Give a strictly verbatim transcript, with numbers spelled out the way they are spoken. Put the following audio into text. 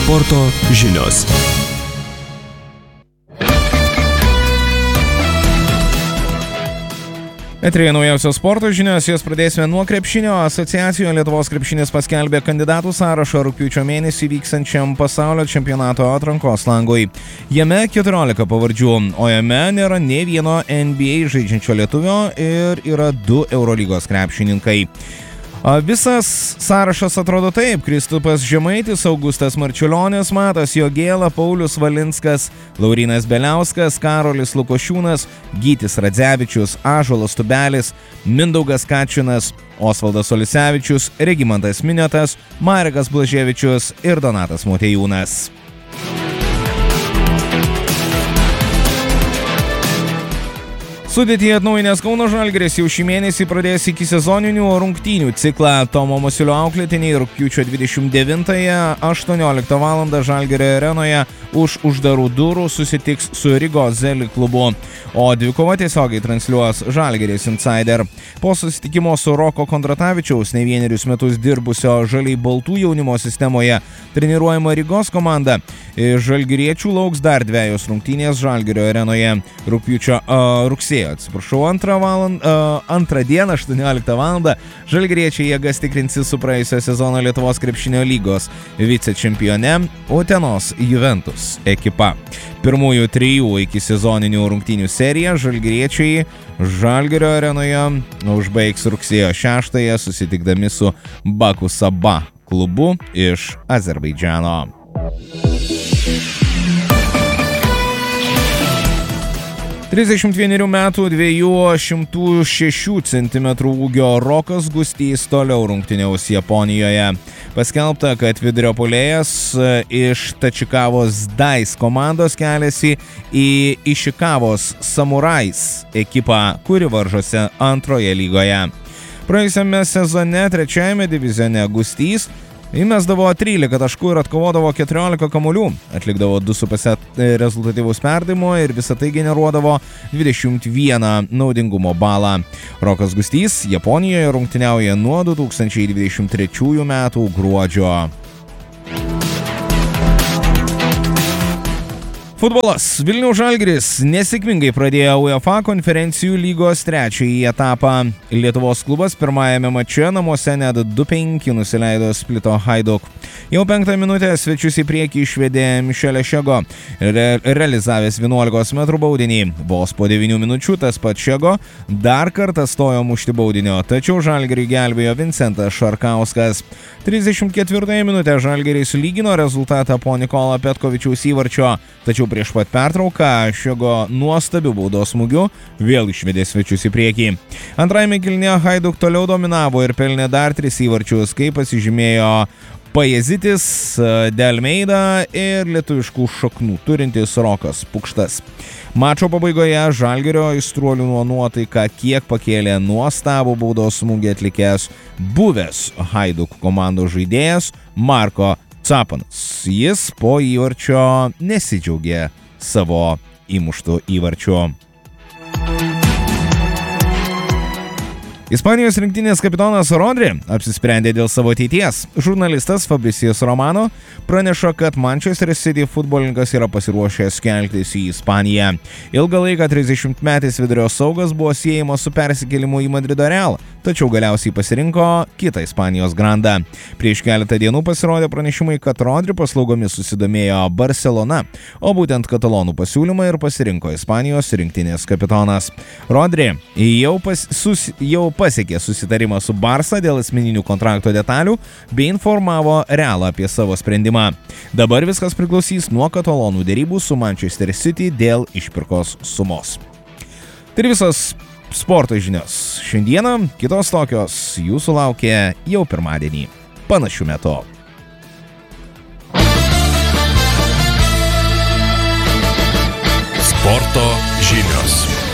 Sporto žinios. Eteryje naujausios sporto žinios, jas pradėsime nuo krepšinio. Asociacijoje Lietuvos krepšinis paskelbė kandidatų sąrašą rugpjūčio mėnesį vykstančiam pasaulio čempionato atrankos langui. Jame keturiolika pavardžių, o jame nėra nė vieno N B A žaidžiančio lietuvio ir yra du Eurolygos krepšininkai. Visas sąrašas atrodo taip: Kristupas Žemaitis, Augustas Marčiulionis, Matas Jogėla, Paulius Valinskas, Laurynas Beliauskas, Karolis Lukošiūnas, Gytis Radzevičius, Ąžuolas Tubelis, Mindaugas Kačinas, Osvaldas Olisevičius, Regimantas Miniotas, Marekas Blaževičius ir Donatas Motiejūnas. Sudėtį atnaujinęs Kauno Žalgiris jau šį mėnesį pradės iki sezoninių rungtynių ciklą. Tomo Masiulio auklėtiniai rugpjūčio dvidešimt devintąją aštuonioliktą valandą Žalgirio arenoje už uždarų durų susitiks su Rygos Zeli klubu, o dvikova tiesiogiai transliuos Žalgiris Insider. Po susitikimo su Roko Kondratavičiaus ne vienerius metus dirbusio žaliai baltų jaunimo sistemoje treniruojama Rygos komanda, žalgiriečių lauks dar dviejos rungtynės Žalgirio arenoje rugpjūčio uh, rugsėjo. Atsiprašau, antrą, valandą, uh, antrą dieną, aštuonioliktą valandą, žalgiriečiai jėgas tikrinsi su praėjusio sezono Lietuvos krepšinio lygos vicečempione Utenos Juventus ekipa. Pirmųjų trijų iki sezoninių rungtynių seriją žalgiriečiai Žalgirio arenoje užbaigs rugsėjo šeštąją susitikdami su Baku Saba klubu iš Azerbaidžano. trisdešimt vienerių metų dviejų šimtų šešių centimetrų ūgio Rokas Gustys toliau rungtyniaus Japonijoje. Paskelbta, kad vidurio puolėjas iš Tačikavos Dais komandos keliasi į Išikavos Samurais ekipą, kuri varžosi antroje lygoje. Praėjusiame sezone trečiajame divizione Gustys įmesdavo trylika taškų ir atkovodavo keturiolika kamuolių, atlikdavo du su puse rezultatyvaus perdavimo ir visą tai generuodavo dvidešimt vieną naudingumo balą. Rokas Gustys Japonijoje rungtyniauja nuo du tūkstančiai dvidešimt trečiųjų metų gruodžio. Futbolas. Vilniaus Žalgiris nesėkmingai pradėjo UEFA konferencijų lygos trečiąjį etapą. Lietuvos klubas pirmajame mače namuose net du penki nusileido Splito Hajduk. Jau penktą minutę svečius į priekį išvedė Mišelė Šego, re realizavęs vienuolikos metrų baudinį. Vos po devynių minučių tas pats Šego dar kartą stojo mušti baudinio, tačiau Žalgirį gelbėjo Vincentas Šarkauskas. trisdešimt ketvirtąją minutę Žalgiris lygino rezultatą po Nikola Petkovičiaus įvarčio, tačiau prieš pat pertrauką Šego nuostabiu baudos smūgiu vėl išvedė svečius į priekį. Antrajame kėlinyje Hajduk toliau dominavo ir pelnė dar tris įvarčius, kai pasižymėjo Pajezitis, Delmeida ir lietuviškų šaknų turintis Rokas Pukštas. Mačo pabaigoje Žalgirio aistruolių nuo nuotaiką kiek pakėlė nuostabų baudos smūgį atlikęs buvęs Hajduk komandos žaidėjas Marko Capanas. Jis po įvarčio nesidžiaugė savo įmuštų įvarčių. Ispanijos rinktinės kapitonas Rodri apsisprendė dėl savo ateities. Žurnalistas Fabricijus Romano praneša, kad Manchester City futbolininkas yra pasiruošęs keltis į Ispaniją. Ilgą laiką trisdešimtmetis vidurio saugas buvo siejamas su persikėlimu į Madrido Real, tačiau galiausiai pasirinko kitą Ispanijos grandą. Prieš keletą dienų pasirodė pranešimai, kad Rodri paslaugomis susidomėjo Barcelona, o būtent katalonų pasiūlymą ir pasirinko Ispanijos rinktinės kapitonas. Rodri jau, pas, sus, jau pasiekė susitarimą su Barsa dėl asmeninių kontrakto detalių bei informavo Realą apie savo sprendimą. Dabar viskas priklausys nuo katalonų derybų su Manchester City dėl išpirkos sumos. Tai visos sporto žinios. Šiandieną kitos tokios jūsų laukia jau pirmadienį, panašiu metu. Sporto žinios.